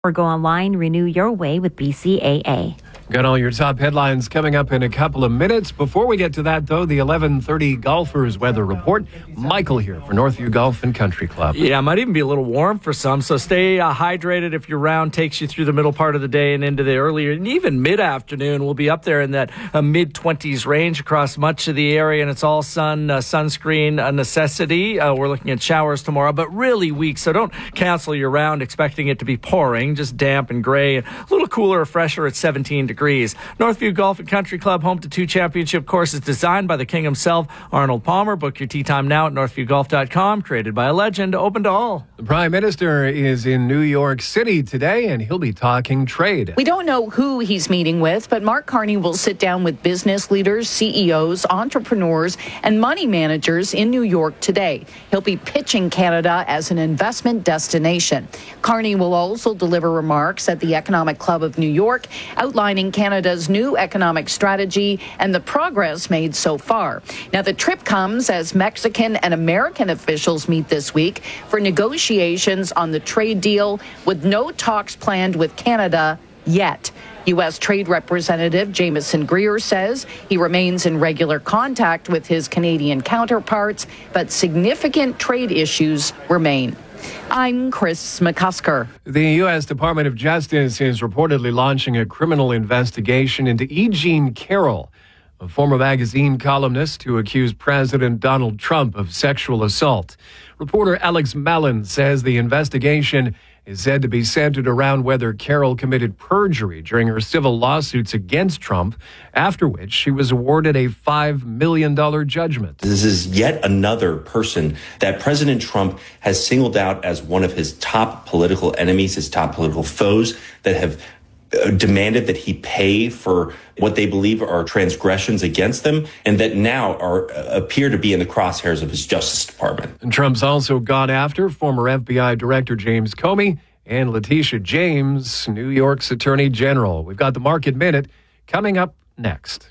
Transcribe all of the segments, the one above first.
Or go online, renew your way with BCAA. Got all your top headlines coming up in a couple of minutes. Before we get to that, though, the 11:30 Golfers Weather Report. Michael here for Northview Golf and Country Club. Yeah, it might even be a little warm for some, so stay hydrated if your round takes you through the middle part of the day and into the earlier and even mid-afternoon. We'll be up there in that mid-20s range across much of the area, and it's all sunscreen a necessity. We're looking at showers tomorrow, but really weak, so don't cancel your round expecting it to be pouring, just damp and gray. A little cooler or fresher at 17 degrees. Northview Golf and Country Club, home to 2 championship courses designed by the king himself, Arnold Palmer. Book your tee time now at northviewgolf.com. Created by a legend, open to all. The Prime Minister is in New York City today, and he'll be talking trade. We don't know who he's meeting with, but Mark Carney will sit down with business leaders, CEOs, entrepreneurs, and money managers in New York today. He'll be pitching Canada as an investment destination. Carney will also deliver remarks at the Economic Club of New York, outlining Canada's new economic strategy and the progress made so far. Now, the trip comes as Mexican and American officials meet this week for negotiations on the trade deal, with no talks planned with Canada yet. U.S. Trade Representative Jameson Greer says he remains in regular contact with his Canadian counterparts, but significant trade issues remain. I'm Chris McCusker. The U.S. Department of Justice is reportedly launching a criminal investigation into E. Jean Carroll, a former magazine columnist who accused President Donald Trump of sexual assault. Reporter Alex Mallon says the investigation is said to be centered around whether Carroll committed perjury during her civil lawsuits against Trump, after which she was awarded a $5 million judgment. This is yet another person that President Trump has singled out as one of his top political enemies, his top political foes, that have demanded that he pay for what they believe are transgressions against them, and that now appear to be in the crosshairs of his Justice Department. And Trump's also gone after former FBI Director James Comey and Letitia James, New York's Attorney General. We've got the Market Minute coming up next.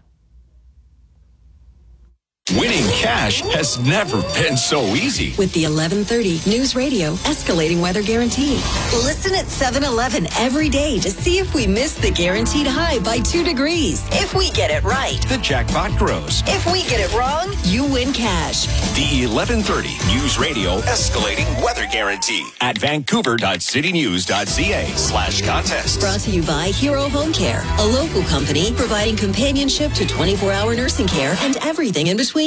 Winning cash has never been so easy. With the 1130 News Radio Escalating Weather Guarantee. Listen at 7-Eleven every day to see if we miss the guaranteed high by 2 degrees. If we get it right, the jackpot grows. If we get it wrong, you win cash. The 1130 News Radio Escalating Weather Guarantee at vancouver.citynews.ca/contest. Brought to you by Hero Home Care, a local company providing companionship to 24-hour nursing care and everything in between.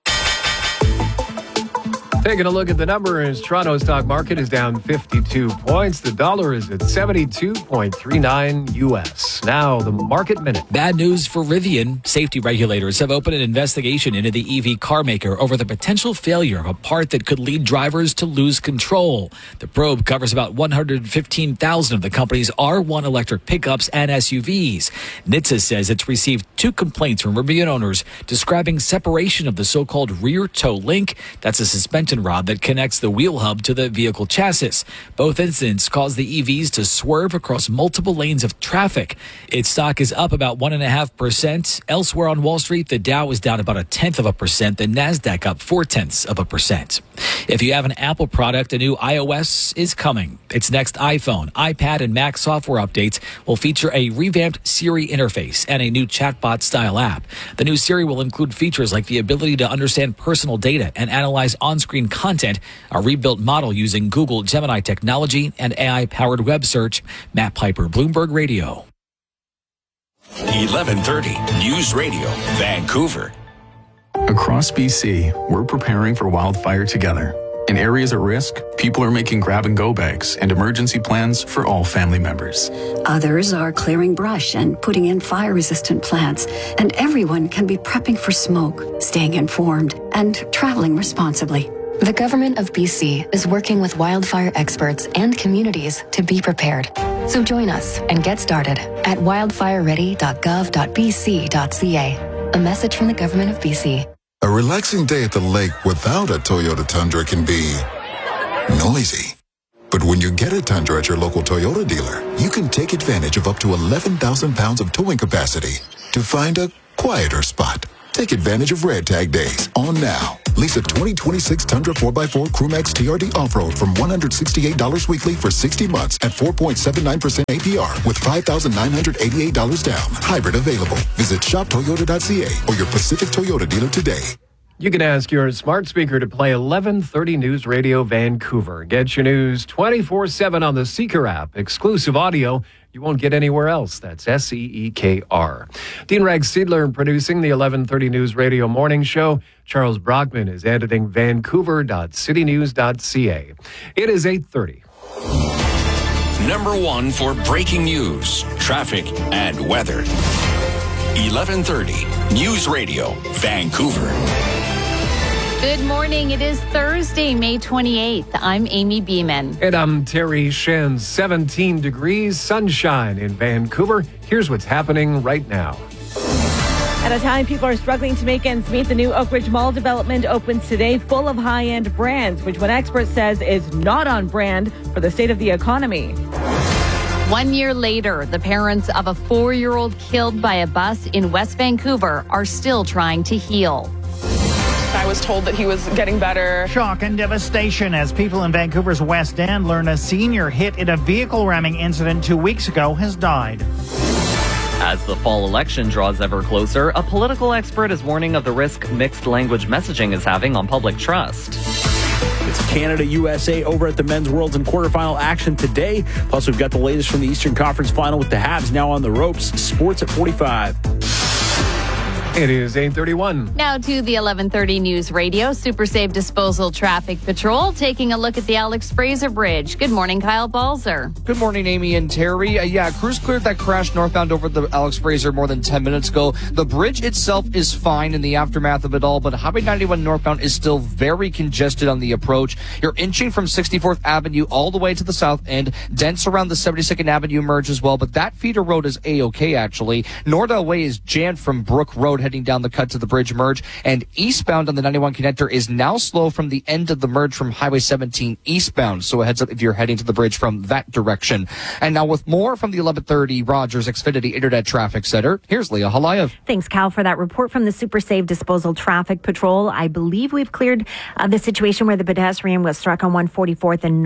Taking a look at the numbers, Toronto stock market is down 52 points. The dollar is at 72.39 U.S. Now, the Market Minute. Bad news for Rivian. Safety regulators have opened an investigation into the EV car maker over the potential failure of a part that could lead drivers to lose control. The probe covers about 115,000 of the company's R1 electric pickups and SUVs. NHTSA says it's received 2 complaints from Rivian owners describing separation of the so-called rear toe link. That's a suspension rod that connects the wheel hub to the vehicle chassis. Both incidents caused the EVs to swerve across multiple lanes of traffic. Its stock is up about 1.5%. Elsewhere on Wall Street, the Dow is down about 0.1%. The Nasdaq up 0.4%. If you have an Apple product, a new iOS is coming. Its next iPhone, iPad, and Mac software updates will feature a revamped Siri interface and a new chatbot-style app. The new Siri will include features like the ability to understand personal data and analyze on-screen content, a rebuilt model using Google Gemini technology, and AI-powered web search. Matt Piper, Bloomberg Radio. 1130 News Radio, Vancouver. Across BC, we're preparing for wildfire together. In areas at risk, people are making grab-and-go bags and emergency plans for all family members. Others are clearing brush and putting in fire-resistant plants. And everyone can be prepping for smoke, staying informed, and traveling responsibly. The Government of BC is working with wildfire experts and communities to be prepared. So join us and get started at wildfireready.gov.bc.ca. A message from the Government of BC. A relaxing day at the lake without a Toyota Tundra can be noisy. But when you get a Tundra at your local Toyota dealer, you can take advantage of up to 11,000 pounds of towing capacity to find a quieter spot. Take advantage of Red Tag Days on now. Lease a 2026 Tundra 4x4 Crewmax TRD Off-Road from $168 weekly for 60 months at 4.79% APR with $5,988 down. Hybrid available. Visit shoptoyota.ca or your Pacific Toyota dealer today. You can ask your smart speaker to play 1130 News Radio Vancouver. Get your news 24/7 on the Seeker app. Exclusive audio you won't get anywhere else. That's SEEKR. Dean Rex Seidler producing the 1130 News Radio Morning Show. Charles Brockman is editing vancouver.citynews.ca. It is 8:30. Number one for breaking news, traffic, and weather. 1130 News Radio, Vancouver. Good morning. It is Thursday, May 28th. I'm Amy Beeman. And I'm Terry Shen. 17 degrees, sunshine in Vancouver. Here's what's happening right now. At a time people are struggling to make ends meet, the new Oak Ridge Mall development opens today, full of high-end brands, which one expert says is not on brand for the state of the economy. 1 year later, the parents of a 4-year-old killed by a bus in West Vancouver are still trying to heal. I was told that he was getting better. Shock and devastation as people in Vancouver's West End learn a senior hit in a vehicle ramming incident 2 weeks ago has died. As the fall election draws ever closer, a political expert is warning of the risk mixed language messaging is having on public trust. It's Canada-USA over at the Men's Worlds in quarterfinal action today. Plus, we've got the latest from the Eastern Conference Final with the Habs now on the ropes. Sports at 45. It is 8:31. Now to the 1130 News Radio Super Safe Disposal Traffic Patrol, taking a look at the Alex Fraser Bridge. Good morning, Kyle Balzer. Good morning, Amy and Terry. Crews cleared that crash northbound over the Alex Fraser more than 10 minutes ago. The bridge itself is fine in the aftermath of it all, but Highway 91 northbound is still very congested on the approach. You're inching from 64th Avenue all the way to the south end, dense around the 72nd Avenue merge as well, but that feeder road is A-OK, actually. Nordell Way is jammed from Brook Road heading down the cut to the bridge merge, and eastbound on the 91 connector is now slow from the end of the merge from Highway 17 eastbound, so a heads up if you're heading to the bridge from that direction. And now with more from the 1130 Rogers Xfinity Internet Traffic Center, here's Leah Halayev. Thanks, Cal, for that report from the Super Safe Disposal Traffic Patrol. I believe we've cleared the situation where the pedestrian was struck on 144th and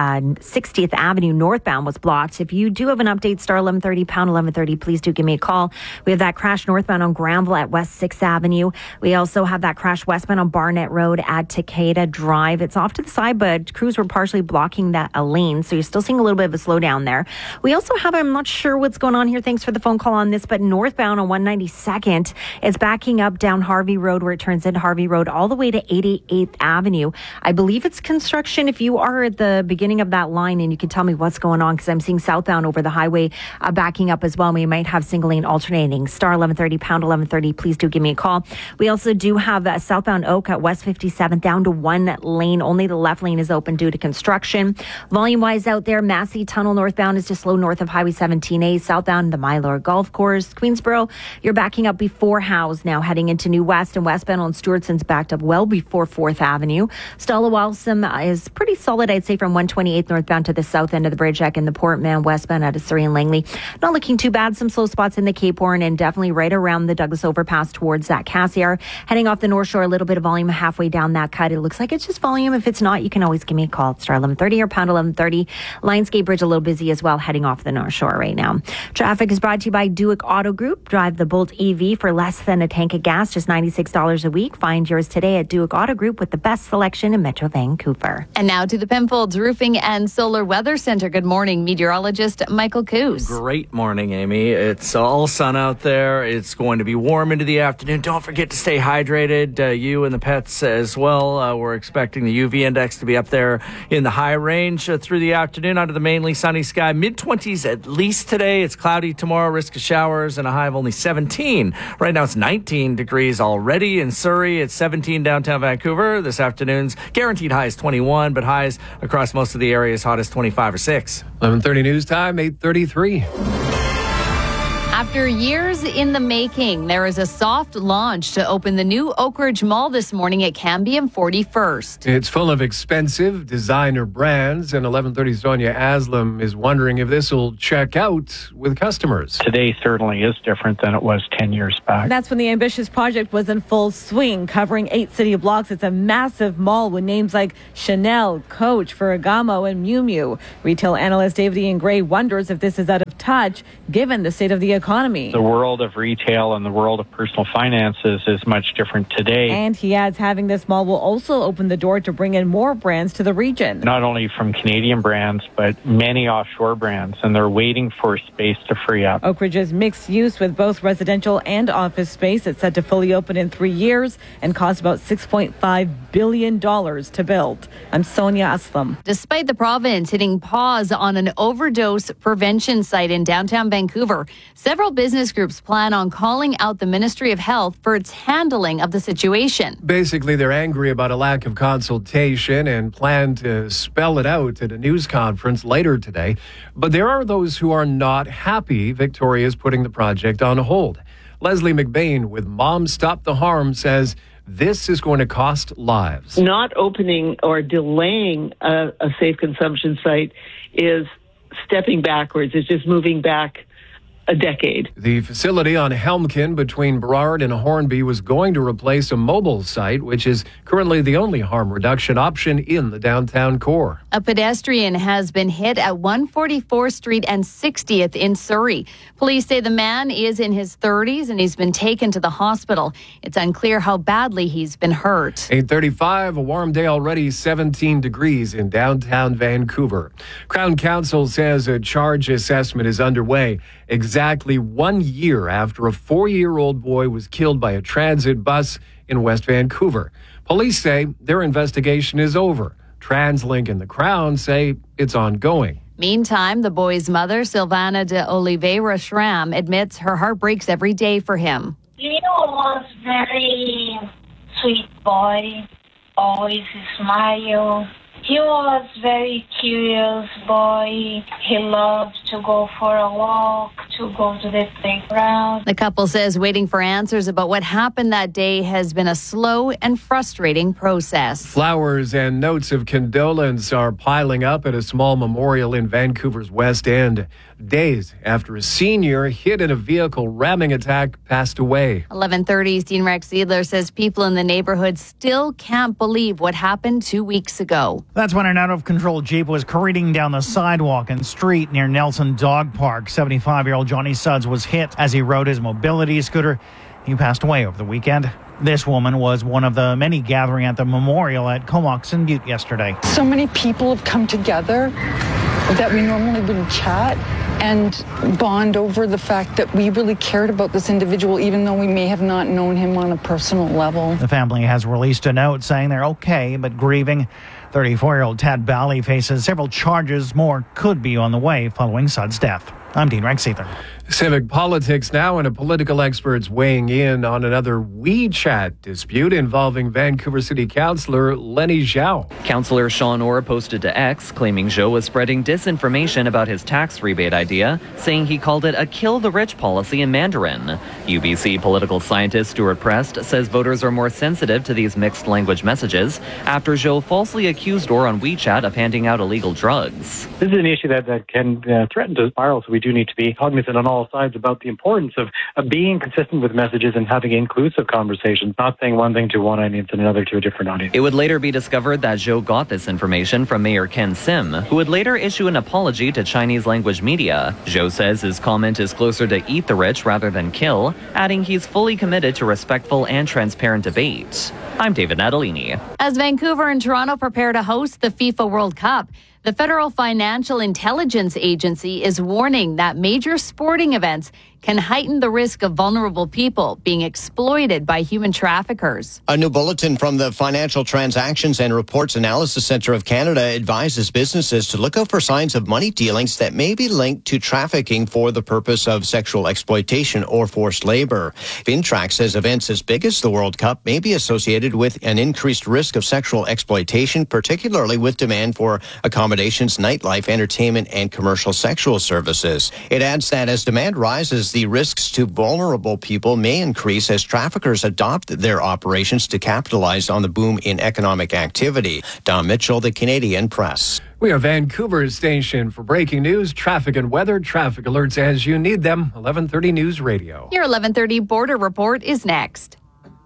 60th Avenue northbound was blocked. If you do have an update, star 1130, pound 1130, please do give me a call. We have that crash northbound on Granville at West 6th Avenue. We also have that crash westbound on Barnett Road at Takeda Drive. It's off to the side, but crews were partially blocking that lane, so you're still seeing a little bit of a slowdown there. We also have, I'm not sure what's going on here, thanks for the phone call on this, but northbound on 192nd, it's backing up down Harvey Road where it turns into Harvey Road all the way to 88th Avenue. I believe it's construction. If you are at the beginning of that line and you can tell me what's going on, because I'm seeing southbound over the highway backing up as well. We might have single lane alternating. Star 1130, pound 1130, please do give me a call. We also do have southbound Oak at West 57th down to one lane. Only the left lane is open due to construction. Volume-wise out there, Massey Tunnel northbound is just slow north of Highway 17A. Southbound, the Mylor Golf Course. Queensboro, you're backing up before Howes now, heading into New West, and westbound on Stewartson's backed up well before 4th Avenue. Stella Walsum is pretty solid, I'd say, from 128th northbound to the south end of the bridge deck in the Portman westbound out of Surrey and Langley. Not looking too bad. Some slow spots in the Cape Horn and definitely right around the Douglas overpass towards that Cassiar. Heading off the North Shore, a little bit of volume halfway down that cut. It looks like it's just volume. If it's not, you can always give me a call. Star 1130 or pound 1130. Lionsgate Bridge a little busy as well, heading off the North Shore right now. Traffic is brought to you by Duick Auto Group. Drive the Bolt EV for less than a tank of gas, just $96 a week. Find yours today at Duick Auto Group with the best selection in Metro Vancouver. And now to the Penfolds Roofing and Solar Weather Center. Good morning, meteorologist Michael Coos. Great morning, Amy. It's all sun out there. It's going to be warm into the afternoon. Don't forget to stay hydrated, you and the pets as well. We're expecting the UV index to be up there in the high range through the afternoon under the mainly sunny sky. Mid-20s at least today. It's cloudy tomorrow, risk of showers, and a high of only 17. Right now it's 19 degrees already in Surrey. It's 17 downtown Vancouver. This afternoon's guaranteed high is 21, but highs across most of the area as hot as 25 or 6. 11:30 news time, 8:33. After years in the making, there is a soft launch to open the new Oak Ridge Mall this morning at Cambie and 41st. It's full of expensive designer brands, and 1130's Sonia Aslam is wondering if this will check out with customers. Today certainly is different than it was 10 years back. That's when the ambitious project was in full swing, covering 8 city blocks. It's a massive mall with names like Chanel, Coach, Ferragamo, and Miu Miu. Retail analyst David Ian Gray wonders if this is out of touch given the state of the economy. The world of retail and the world of personal finances is much different today. And he adds having this mall will also open the door to bring in more brands to the region. Not only from Canadian brands, but many offshore brands, and they're waiting for space to free up. Oak Ridge is mixed use with both residential and office space. It's set to fully open in 3 years and cost about $6.5 billion to build. I'm Sonia Aslam. Despite the province hitting pause on an overdose prevention site in downtown Vancouver, several business groups plan on calling out the Ministry of Health for its handling of the situation. Basically, they're angry about a lack of consultation and plan to spell it out at a news conference later today. But there are those who are not happy Victoria is putting the project on hold. Leslie McBain with Mom Stop the Harm says this is going to cost lives. Not opening or delaying a safe consumption site is stepping backwards. It's just moving back a decade. The facility on Helmkin between Burrard and Hornby was going to replace a mobile site, which is currently the only harm reduction option in the downtown core. A pedestrian has been hit at 144th Street and 60th in Surrey. Police say the man is in his 30s and he's been taken to the hospital. It's unclear how badly he's been hurt. 8:35, a warm day already, 17 degrees in downtown Vancouver. Crown Counsel says a charge assessment is underway exactly 1 year after a 4-year-old boy was killed by a transit bus in West Vancouver. Police say their investigation is over. TransLink and the Crown say it's ongoing. Meantime, the boy's mother, Silvana de Oliveira Schramm, admits her heart breaks every day for him. Leo was very sweet boy, always smile. He was very curious boy. He loved to go for a walk, to go to the playground. The couple says waiting for answers about what happened that day has been a slow and frustrating process. Flowers and notes of condolence are piling up at a small memorial in Vancouver's West End, days after a senior hit in a vehicle ramming attack passed away. 11:30's Dean Rex Ziedler says people in the neighborhood still can't believe what happened 2 weeks ago. That's when an out-of-control Jeep was careening down the sidewalk and street near Nelson Dog Park. 75-year-old Johnny Sudds was hit as he rode his mobility scooter. He passed away over the weekend. This woman was one of the many gathering at the memorial at Comox and Butte yesterday. So many people have come together that we normally wouldn't chat and bond over the fact that we really cared about this individual, even though we may have not known him on a personal level. The family has released a note saying they're okay, but grieving. 34-year-old Tad Bally faces several charges. More could be on the way following Sudd's death. I'm Dean Rex Ziedler. Civic politics now, and a political expert's weighing in on another WeChat dispute involving Vancouver City Councillor Lenny Zhao. Councillor Sean Orr posted to X claiming Zhao was spreading disinformation about his tax rebate idea, saying he called it a kill the rich policy in Mandarin. UBC political scientist Stuart Prest says voters are more sensitive to these mixed language messages after Zhao falsely accused Orr on WeChat of handing out illegal drugs. This is an issue that can threaten to spiral, so we do need to be cognizant on all sides about the importance of being consistent with messages and having inclusive conversations, not saying one thing to one audience and another to a different audience. It would later be discovered that Zhao got this information from Mayor Ken Sim, who would later issue an apology to Chinese language media. Zhao says his comment is closer to eat the rich rather than kill, adding he's fully committed to respectful and transparent debate. I'm David Natalini. As Vancouver and Toronto prepare to host the FIFA World Cup, the Federal Financial Intelligence Agency is warning that major sporting events can heighten the risk of vulnerable people being exploited by human traffickers. A new bulletin from the Financial Transactions and Reports Analysis Centre of Canada advises businesses to look out for signs of money dealings that may be linked to trafficking for the purpose of sexual exploitation or forced labor. Fintrack says events as big as the World Cup may be associated with an increased risk of sexual exploitation, particularly with demand for accommodations, nightlife, entertainment, and commercial sexual services. It adds that as demand rises, the risks to vulnerable people may increase as traffickers adopt their operations to capitalize on the boom in economic activity. Don Mitchell, the Canadian Press. We are Vancouver's station for breaking news, traffic and weather. Traffic alerts as you need them. 11:30 News Radio. Your 11:30 Border Report is next.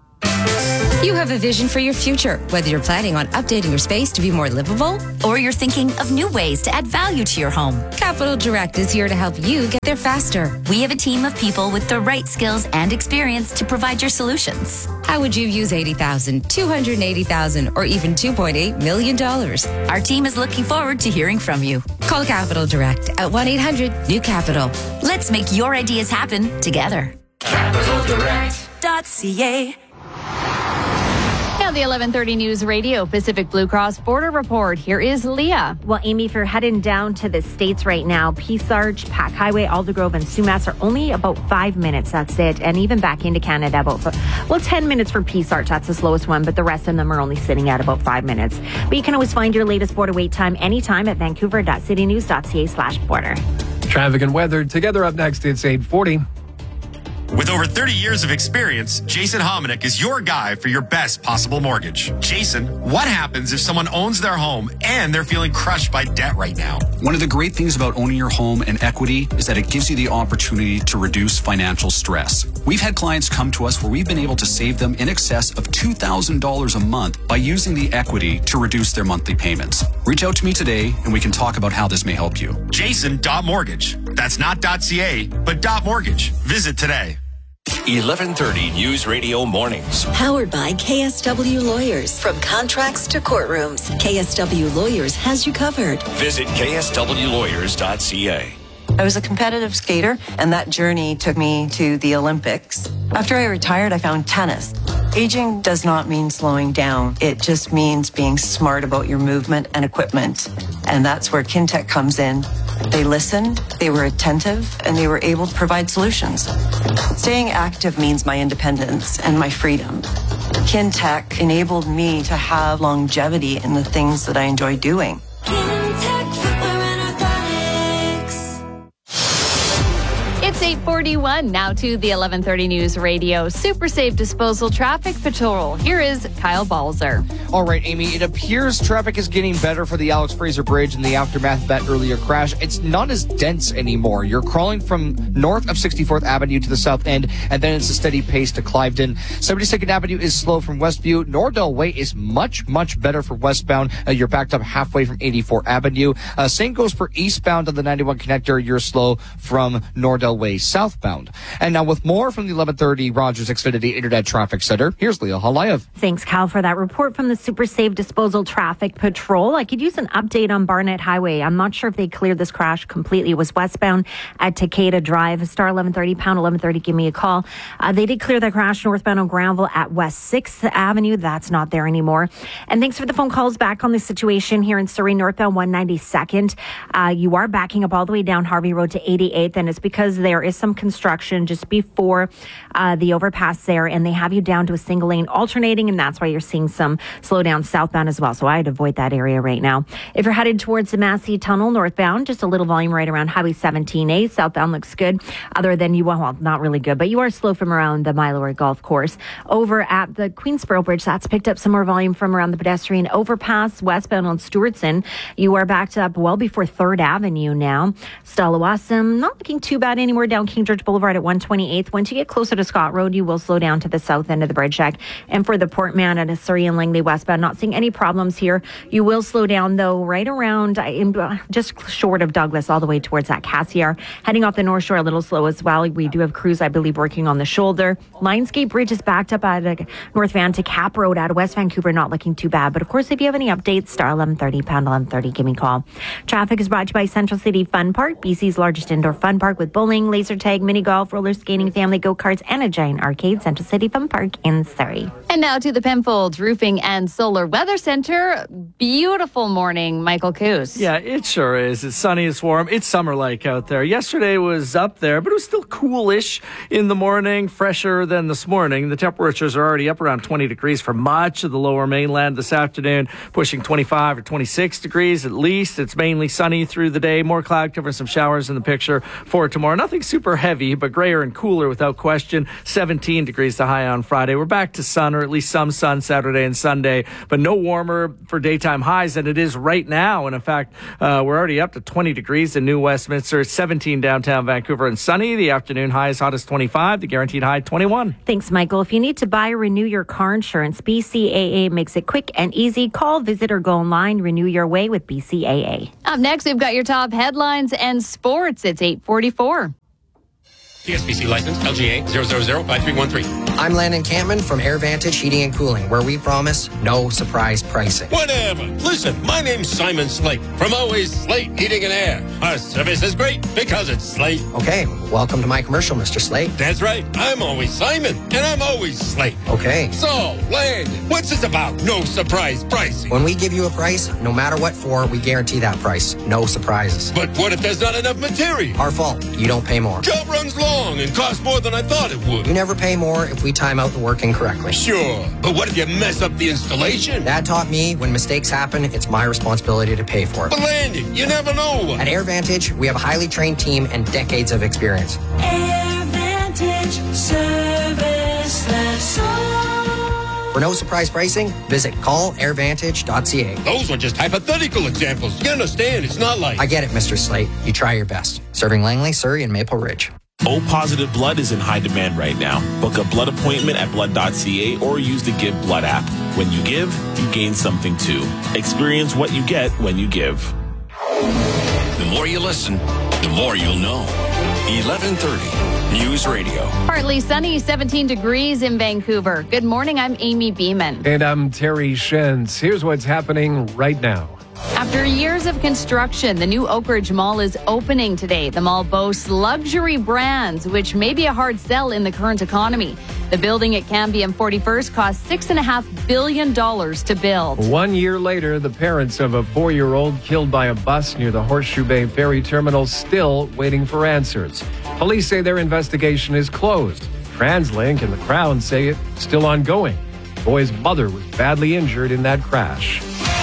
You have a vision for your future, whether you're planning on updating your space to be more livable or you're thinking of new ways to add value to your home. Capital Direct is here to help you get there faster. We have a team of people with the right skills and experience to provide your solutions. How would you use $80,000, $280,000, or even $2.8 million? Our team is looking forward to hearing from you. Call Capital Direct at 1-800-NEW-CAPITAL. Let's make your ideas happen together. CapitalDirect.ca. Now the 11:30 News Radio Pacific Blue Cross Border Report. Here is Leah. Well, Amy, if you're heading down to the States right now, Peace Arch, Pack Highway, Aldergrove, and Sumas are only about 5 minutes. That's it. And even back into Canada, 10 minutes for Peace Arch. That's the slowest one, but the rest of them are only sitting at about 5 minutes. But you can always find your latest border wait time anytime at vancouver.citynews.ca/border. Traffic and weather together up next. It's 8:40. With over 30 years of experience, Jason Hominick is your guy for your best possible mortgage. Jason, what happens if someone owns their home and they're feeling crushed by debt right now? One of the great things about owning your home and equity is that it gives you the opportunity to reduce financial stress. We've had clients come to us where we've been able to save them in excess of $2,000 a month by using the equity to reduce their monthly payments. Reach out to me today and we can talk about how this may help you. Jason.mortgage. That's not .ca, but .mortgage. Visit today. 11:30 News Radio Mornings. Powered by KSW Lawyers. From contracts to courtrooms, KSW Lawyers has you covered. Visit kswlawyers.ca. I was a competitive skater, and that journey took me to the Olympics. After I retired, I found tennis. Aging does not mean slowing down. It just means being smart about your movement and equipment. And that's where Kintec comes in. They listened, they were attentive, and they were able to provide solutions. Staying active means my independence and my freedom. Kintec enabled me to have longevity in the things that I enjoy doing. It's 8:41. Now to the 11:30 News Radio Super Safe Disposal Traffic Patrol. Here is Kyle Balzer. All right, Amy, it appears traffic is getting better for the Alex Fraser Bridge in the aftermath of that earlier crash. It's not as dense anymore. You're crawling from north of 64th Avenue to the south end, and then it's a steady pace to Cliveden. 72nd Avenue is slow from Westview. Nordell Way is much, much better for westbound. You're backed up halfway from 84 Avenue. Same goes for eastbound on the 91 connector. You're slow from Nordell Way southbound. And now with more from the 11:30 Rogers Xfinity Internet Traffic Center, here's Leah Halayev. Thanks, Kyle, for that report from the Super Safe Disposal Traffic Patrol. I could use an update on Barnett Highway. I'm not sure if they cleared this crash completely. It was westbound at Takeda Drive. Star 1130, pound 1130, give me a call. They did clear that crash northbound on Granville at West 6th Avenue. That's not there anymore. And thanks for the phone calls back on the situation here in Surrey, northbound 192nd. You are backing up all the way down Harvey Road to 88th, and it's because there is some construction just before the overpass there, and they have you down to a single lane alternating, and that's why you're seeing some slowdown southbound as well. So I'd avoid that area right now. If you're headed towards the Massey Tunnel northbound, just a little volume right around Highway 17A. Southbound looks good, other than well, not really good, but you are slow from around the Mylord Golf Course. Over at the Queensboro Bridge, that's picked up some more volume from around the pedestrian overpass. Westbound on Stewartson, you are backed up well before 3rd Avenue now. Stallawasam, not looking too bad anywhere down King George Boulevard at 128th. Once you get closer to Scott Road, you will slow down to the south end of the bridge deck. And for the Portman at Surrey and Langley westbound, not seeing any problems here. You will slow down, though, right around just short of Douglas, all the way towards that Cassiar. Heading off the North Shore, a little slow as well. We do have crews, I believe, working on the shoulder. Lionsgate Bridge is backed up at North Van to Cap Road out of West Vancouver, not looking too bad. But of course, if you have any updates, star 1130, pound 1130, give me a call. Traffic is brought to you by Central City Fun Park, BC's largest indoor fun park with bowling, laser tag, mini golf, roller skating, family go-karts, and a giant arcade. Central City Fun Park in Surrey. And now to the Penfolds Roofing and Solar Weather Center. Beautiful morning, Michael Coos. Yeah, it sure is. It's sunny, it's warm. It's summer-like out there. Yesterday was up there, but it was still coolish in the morning, fresher than this morning. The temperatures are already up around 20 degrees for much of the lower mainland this afternoon, pushing 25 or 26 degrees at least. It's mainly sunny through the day. More cloud cover and some showers in the picture for tomorrow. Nothing nothing super heavy, but grayer and cooler without question. 17 degrees the high on Friday. We're back to sun, or at least some sun, Saturday and Sunday, but no warmer for daytime highs than it is right now. And in fact, we're already up to 20 degrees in New Westminster, 17 downtown Vancouver, and sunny. The afternoon high is hot as 25, the guaranteed high 21. Thanks, Michael. If you need to buy or renew your car insurance, BCAA makes it quick and easy. Call, visit, or go online. Renew your way with BCAA. Up next, we've got your top headlines and sports. It's 8:44. TSPC license LGA 0005313. I'm Landon Campman from AirVantage Heating and Cooling, where we promise no surprise pricing. Whatever. Listen, my name's Simon Slate from Always Slate Heating and Air. Our service is great because it's Slate. Okay, welcome to my commercial, Mr. Slate. That's right. I'm always Simon, and I'm always Slate. Okay. So, Landon, what's this about? No surprise pricing. When we give you a price, no matter what for, we guarantee that price. No surprises. But what if there's not enough material? Our fault. You don't pay more. Job runs long and costs more than I thought it would. You never pay more if we time out the work incorrectly. Sure, but what if you mess up the installation? Dad taught me when mistakes happen, it's my responsibility to pay for it. But Landon, you never know. At AirVantage, we have a highly trained team and decades of experience. AirVantage service that's all. For no surprise pricing, visit callairvantage.ca. Those were just hypothetical examples. You understand, it's not like... I get it, Mr. Slate. You try your best. Serving Langley, Surrey, and Maple Ridge. O-positive blood is in high demand right now. Book a blood appointment at blood.ca or use the Give Blood app. When you give, you gain something too. Experience what you get when you give. The more you listen, the more you'll know. 1130 News Radio. Partly sunny, 17 degrees in Vancouver. Good morning, I'm Amy Beeman. And I'm Terry Shens. Here's what's happening right now. After years of construction, the new Oak Ridge Mall is opening today. The mall boasts luxury brands, which may be a hard sell in the current economy. The building at Cambie and 41st cost $6.5 billion to build. 1 year later, the parents of a 4-year-old killed by a bus near the Horseshoe Bay Ferry Terminal still waiting for answers. Police say their investigation is closed. TransLink and the Crown say it's still ongoing. The boy's mother was badly injured in that crash.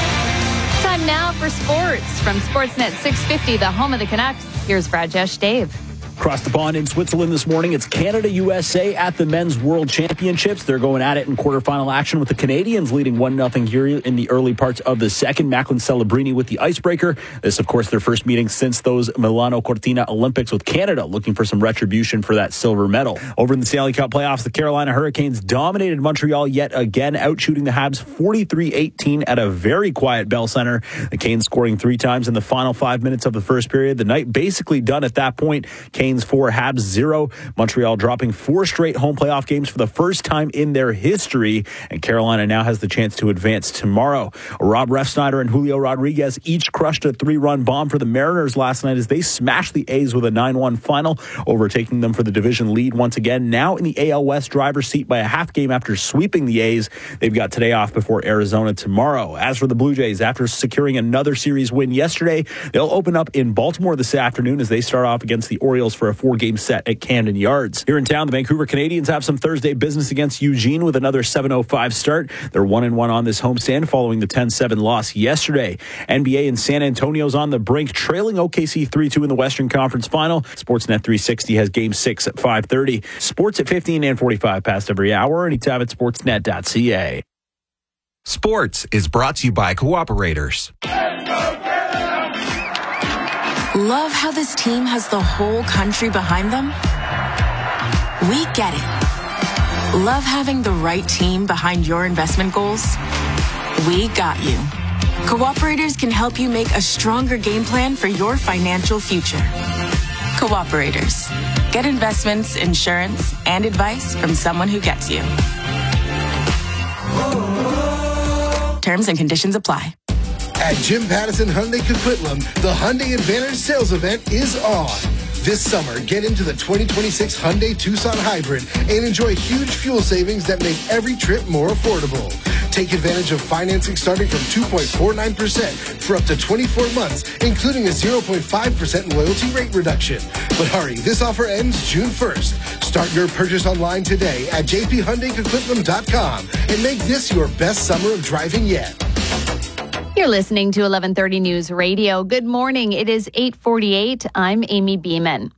Time now for sports. From Sportsnet 650, the home of the Canucks, here's Rajesh Dave. Across the pond in Switzerland this morning, it's Canada-USA at the Men's World Championships. They're going at it in quarterfinal action with the Canadians leading 1-0 here in the early parts of the second. Macklin Celebrini with the icebreaker. This, of course, their first meeting since those Milano Cortina Olympics, with Canada looking for some retribution for that silver medal. Over in the Stanley Cup playoffs, the Carolina Hurricanes dominated Montreal yet again, outshooting the Habs 43-18 at a very quiet Bell Center. The Canes scoring 3 times in the final 5 minutes of the first period. The night basically done at that point. Canes 4, Habs 0. Montreal dropping 4 straight home playoff games for the first time in their history, and Carolina now has the chance to advance tomorrow. Rob Refsnyder and Julio Rodriguez each crushed a 3-run bomb for the Mariners last night as they smashed the A's with a 9-1 final, overtaking them for the division lead once again. Now in the AL West driver's seat by a half game after sweeping the A's. They've got today off before Arizona tomorrow. As for the Blue Jays, after securing another series win yesterday, they'll open up in Baltimore this afternoon as they start off against the Orioles for a 4-game set at Camden Yards. Here in town, the Vancouver Canadians have some Thursday business against Eugene with another 7:05 start. They're 1-1 on this homestand following the 10-7 loss yesterday. NBA in San Antonio's on the brink, trailing OKC 3-2 in the Western Conference Final. Sportsnet 360 has Game 6 at 5:30. Sports at 15 and 45 past every hour, anytime at sportsnet.ca. Sports is brought to you by Cooperators. Love how this team has the whole country behind them? We get it. Love having the right team behind your investment goals? We got you. Cooperators can help you make a stronger game plan for your financial future. Cooperators. Get investments, insurance, and advice from someone who gets you. Terms and conditions apply. At Jim Pattison Hyundai Coquitlam, the Hyundai Advantage sales event is on. This summer, get into the 2026 Hyundai Tucson Hybrid and enjoy huge fuel savings that make every trip more affordable. Take advantage of financing starting from 2.49% for up to 24 months, including a 0.5% loyalty rate reduction. But hurry, this offer ends June 1st. Start your purchase online today at jphyundaicoquitlam.com and make this your best summer of driving yet. You're listening to 1130 News Radio. Good morning. It is 8:48. I'm Amy Beeman.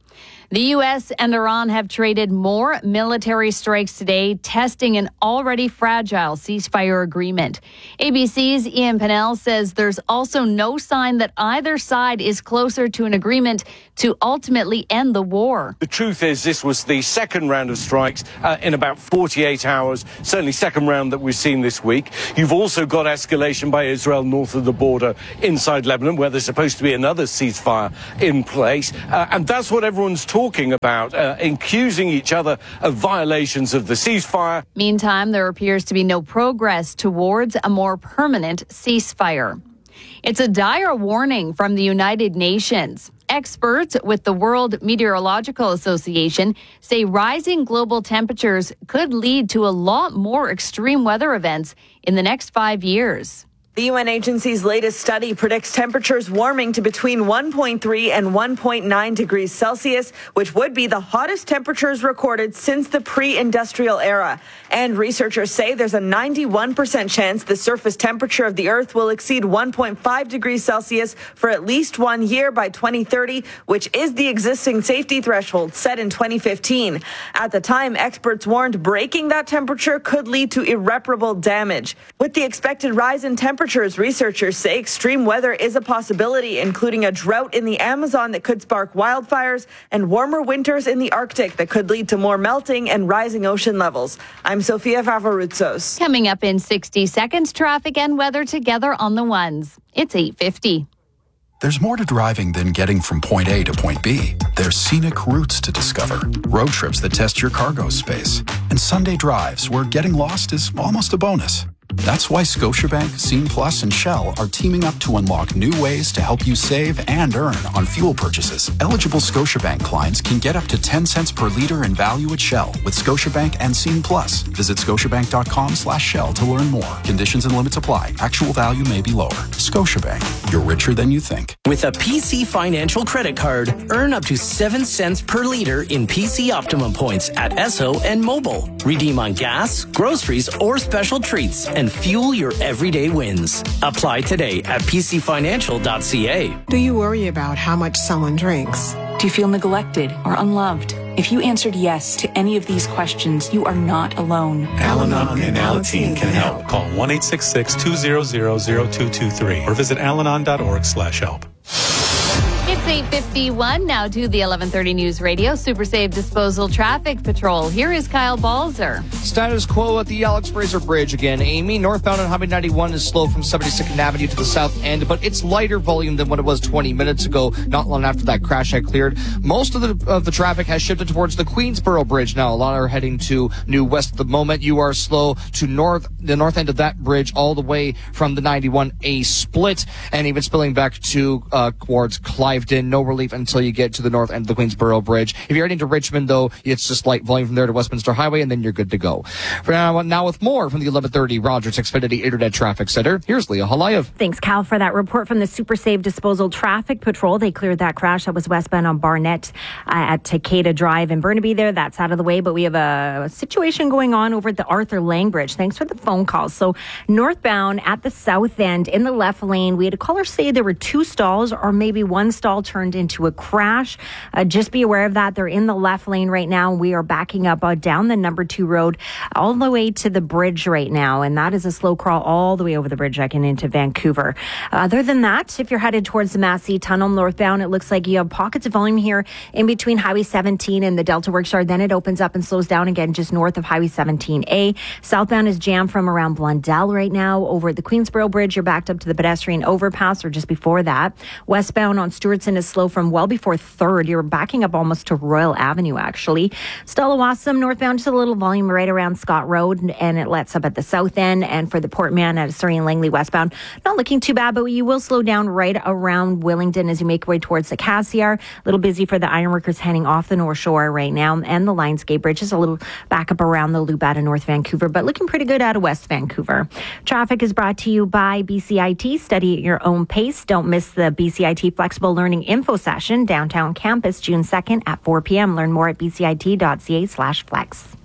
The U.S. and Iran have traded more military strikes today, testing an already fragile ceasefire agreement. ABC's Ian Pennell says there's also no sign that either side is closer to an agreement to ultimately end the war. The truth is this was the second round of strikes in about 48 hours, certainly second round that we've seen this week. You've also got escalation by Israel north of the border inside Lebanon, where there's supposed to be another ceasefire in place. And that's what everyone's talking about, accusing each other of violations of the ceasefire. Meantime, there appears to be no progress towards a more permanent ceasefire. It's a dire warning from the United Nations. Experts with the World Meteorological Association say rising global temperatures could lead to a lot more extreme weather events in the next 5 years. The UN agency's latest study predicts temperatures warming to between 1.3 and 1.9 degrees Celsius, which would be the hottest temperatures recorded since the pre-industrial era. And researchers say there's a 91% chance the surface temperature of the Earth will exceed 1.5 degrees Celsius for at least 1 year by 2030, which is the existing safety threshold set in 2015. At the time, experts warned breaking that temperature could lead to irreparable damage. With the expected rise in temperatures, researchers say extreme weather is a possibility, including a drought in the Amazon that could spark wildfires and warmer winters in the Arctic that could lead to more melting and rising ocean levels. I'm Sofia Favaroutsos. Coming up in 60 seconds, traffic and weather together on the ones. It's 8:50. There's more to driving than getting from point A to point B. There's scenic routes to discover, road trips that test your cargo space, and Sunday drives where getting lost is almost a bonus. That's why Scotiabank, Scene Plus, and Shell are teaming up to unlock new ways to help you save and earn on fuel purchases. Eligible Scotiabank clients can get up to 10 cents per liter in value at Shell with Scotiabank and Scene Plus. Visit scotiabank.com/Shell to learn more. Conditions and limits apply. Actual value may be lower. Scotiabank, you're richer than you think. With a PC Financial credit card, earn up to 7 cents per liter in PC Optimum points at Esso and Mobile. Redeem on gas, groceries, or special treats and fuel your everyday wins. Apply today at pcfinancial.ca. Do you worry about how much someone drinks? Do you feel neglected or unloved? If you answered yes to any of these questions, you are not alone. Al-Anon and Alateen can help. Call 1-866-200-0223 or visit alanon.org/help. It's 8:51 now to the 11:30 News Radio Super Save Disposal Traffic Patrol. Here is Kyle Balzer. Status quo at the Alex Fraser Bridge again. Amy, northbound on Highway 91 is slow from 72nd Avenue to the south end, but it's lighter volume than what it was 20 minutes ago, not long after that crash had cleared. Most of the traffic has shifted towards the Queensboro Bridge now. A lot are heading to New West at the moment. You are slow to the north end of that bridge all the way from the 91A split and even spilling back to towards Clive. No relief until you get to the north end of the Queensboro Bridge. If you're heading to Richmond, though, it's just light volume from there to Westminster Highway, and then you're good to go. For now with more from the 1130 Rogers Xfinity Internet Traffic Center, here's Leah Halayev. Thanks, Cal, for that report from the Super Save Disposal Traffic Patrol. They cleared that crash that was westbound on Barnett at Takeda Drive in Burnaby there. That's out of the way, but we have a situation going on over at the Arthur Lang Bridge. Thanks for the phone call. So northbound at the south end in the left lane, we had a caller say there were 2 stalls or maybe 1 stall turned into a crash. Just be aware of that. They're in the left lane right now. We are backing up down the number 2 road all the way to the bridge right now. And that is a slow crawl all the way over the bridge and into Vancouver. Other than that, if you're headed towards the Massey Tunnel northbound, it looks like you have pockets of volume here in between Highway 17 and the Delta Workshop. Then it opens up and slows down again just north of Highway 17A. Southbound is jammed from around Blundell right now. Over at the Queensboro Bridge, you're backed up to the pedestrian overpass or just before that. Westbound on Stewartson is slow from well before 3rd. You're backing up almost to Royal Avenue, actually. Stellawasam northbound, just a little volume right around Scott Road, and it lets up at the south end. And for the Portman at Surrey and Langley westbound, not looking too bad, but you will slow down right around Willingdon as you make your way towards the Cassiar. A little busy for the Ironworkers heading off the North Shore right now, and the Lionsgate Bridge is a little back up around the loop out of North Vancouver, but looking pretty good out of West Vancouver. Traffic is brought to you by BCIT. Study at your own pace. Don't miss the BCIT Flexible Learning Info Session, downtown campus, June 2nd at 4 p.m. Learn more at bcit.ca/flex.